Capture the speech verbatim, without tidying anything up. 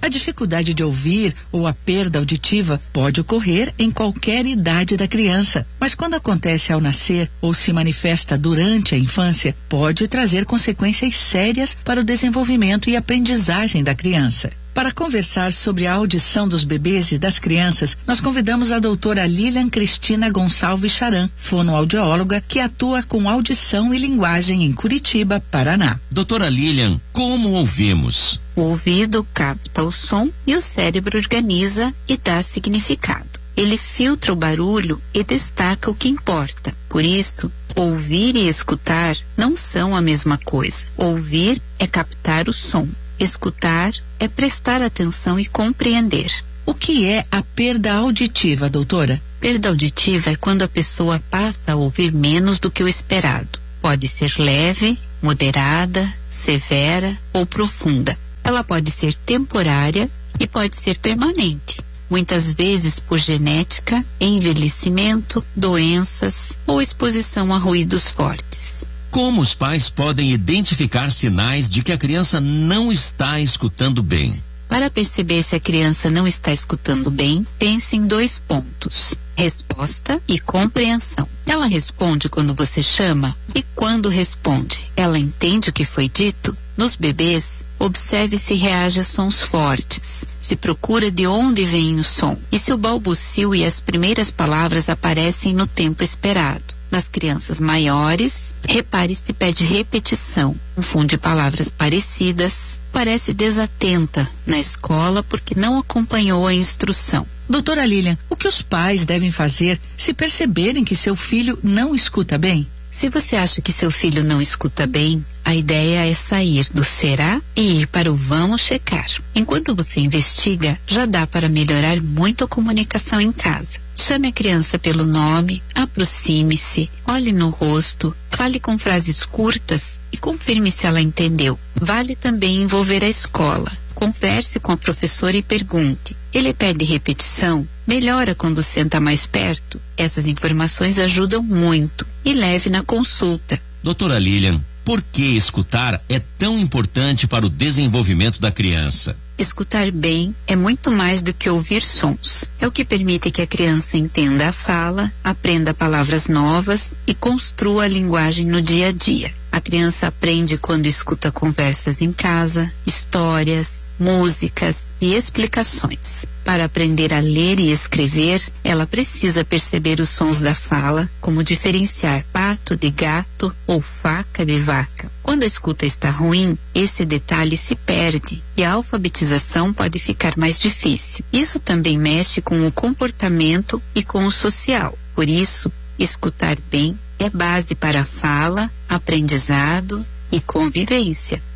A dificuldade de ouvir ou a perda auditiva pode ocorrer em qualquer idade da criança, mas quando acontece ao nascer ou se manifesta durante a infância, pode trazer consequências sérias para o desenvolvimento e aprendizagem da criança. Para conversar sobre a audição dos bebês e das crianças, nós convidamos a doutora Lilian Cristina Gonçalves Charan, fonoaudióloga, que atua com audição e linguagem em Curitiba, Paraná. Doutora Lilian, como ouvimos? O ouvido capta o som e o cérebro organiza e dá significado. Ele filtra o barulho e destaca o que importa. Por isso, ouvir e escutar não são a mesma coisa. Ouvir é captar o som. Escutar é prestar atenção e compreender. O que é a perda auditiva, doutora? Perda auditiva é quando a pessoa passa a ouvir menos do que o esperado. Pode ser leve, moderada, severa ou profunda. Ela pode ser temporária e pode ser permanente. Muitas vezes por genética, envelhecimento, doenças ou exposição a ruídos fortes. Como os pais podem identificar sinais de que a criança não está escutando bem? Para perceber se a criança não está escutando bem, pense em dois pontos: resposta e compreensão. Ela responde quando você chama? E quando responde, ela entende o que foi dito? Nos bebês, observe se reage a sons fortes, se procura de onde vem o som e se o balbucio e as primeiras palavras aparecem no tempo esperado. Nas crianças maiores, repare se pede repetição, confunde palavras parecidas, parece desatenta na escola porque não acompanhou a instrução. Doutora Lilian, o que os pais devem fazer se perceberem que seu filho não escuta bem? Se você acha que seu filho não escuta bem, a ideia é sair do será e ir para o vamos checar. Enquanto você investiga, já dá para melhorar muito a comunicação em casa. Chame a criança pelo nome, aproxime-se, olhe no rosto, fale com frases curtas e confirme se ela entendeu. Vale também envolver a escola. Converse com a professora e pergunte: ele pede repetição? Melhora quando senta mais perto? Essas informações ajudam muito. E leve na consulta. Doutora Lilian, por que escutar é tão importante para o desenvolvimento da criança? Escutar bem é muito mais do que ouvir sons. É o que permite que a criança entenda a fala, aprenda palavras novas e construa a linguagem no dia a dia. A criança aprende quando escuta conversas em casa, histórias, músicas e explicações. Para aprender a ler e escrever, ela precisa perceber os sons da fala, como diferenciar pato de gato ou faca de vaca. Quando a escuta está ruim, esse detalhe se perde e a alfabetização pode ficar mais difícil. Isso também mexe com o comportamento e com o social. Por isso, escutar bem é base para a fala, aprendizado e convivência.